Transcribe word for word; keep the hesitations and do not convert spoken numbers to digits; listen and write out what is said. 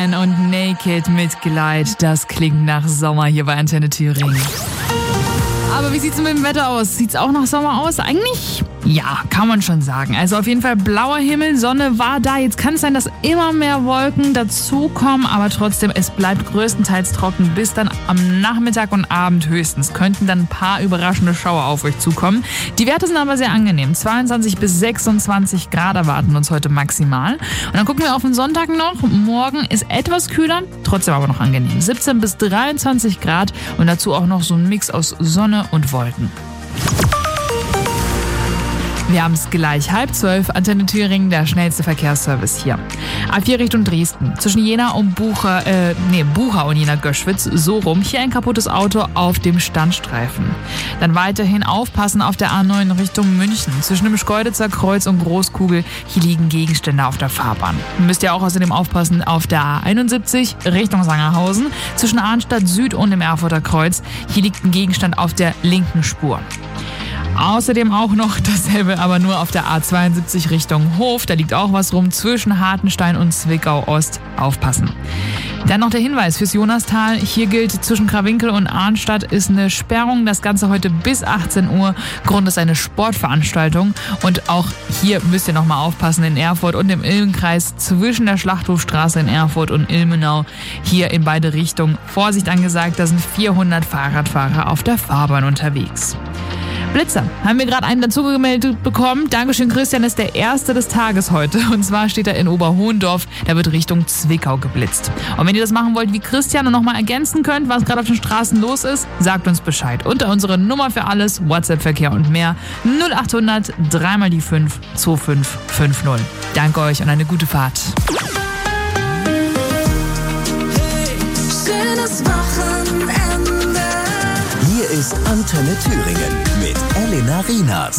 Und Naked mit Gleit, das klingt nach Sommer hier bei Antenne Thüringen. Aber wie sieht's mit dem Wetter aus? Sieht's auch nach Sommer aus? Eigentlich ja, kann man schon sagen. Also auf jeden Fall blauer Himmel, Sonne war da. Jetzt kann es sein, dass immer mehr Wolken dazukommen, aber trotzdem, es bleibt größtenteils trocken bis dann am Nachmittag und Abend höchstens. Könnten dann ein paar überraschende Schauer auf euch zukommen. Die Werte sind aber sehr angenehm. zweiundzwanzig bis sechsundzwanzig Grad erwarten uns heute maximal. Und dann gucken wir auf den Sonntag noch. Morgen ist etwas kühler, trotzdem aber noch angenehm. siebzehn bis dreiundzwanzig Grad und dazu auch noch so ein Mix aus Sonne und Wolken. Wir haben es gleich halb zwölf, Antenne Thüringen, der schnellste Verkehrsservice hier. A vier Richtung Dresden, zwischen Jena und Bucher, äh, nee, Bucher und Jena-Göschwitz, so rum. Hier ein kaputtes Auto auf dem Standstreifen. Dann weiterhin aufpassen auf der A neun Richtung München, zwischen dem Schkeuditzer Kreuz und Großkugel. Hier liegen Gegenstände auf der Fahrbahn. Müsst ihr auch außerdem aufpassen auf der A einundsiebzig Richtung Sangerhausen, zwischen Arnstadt Süd und dem Erfurter Kreuz. Hier liegt ein Gegenstand auf der linken Spur. Außerdem auch noch dasselbe, aber nur auf der A zweiundsiebzig Richtung Hof. Da liegt auch was rum zwischen Hartenstein und Zwickau Ost. Aufpassen. Dann noch der Hinweis fürs Jonastal. Hier gilt, zwischen Krawinkel und Arnstadt ist eine Sperrung. Das Ganze heute bis achtzehn Uhr. Grund ist eine Sportveranstaltung. Und auch hier müsst ihr nochmal aufpassen in Erfurt und im Ilmenkreis zwischen der Schlachthofstraße in Erfurt und Ilmenau. Hier in beide Richtungen. Vorsicht angesagt, da sind vierhundert Fahrradfahrer auf der Fahrbahn unterwegs. Blitzer haben wir gerade einen dazugemeldet bekommen. Dankeschön, Christian ist der erste des Tages heute. Und zwar steht er in Oberhohendorf. Da wird Richtung Zwickau geblitzt. Und wenn ihr das machen wollt wie Christian und nochmal ergänzen könnt, was gerade auf den Straßen los ist, sagt uns Bescheid. Unter unsere Nummer für alles, WhatsApp-Verkehr und mehr null achthundert drei mal die fünf zwei fünf fünf null. Danke euch und eine gute Fahrt. Hey, schönes Wochenende. Hier ist Antenne Thüringen mit Elena Rienas.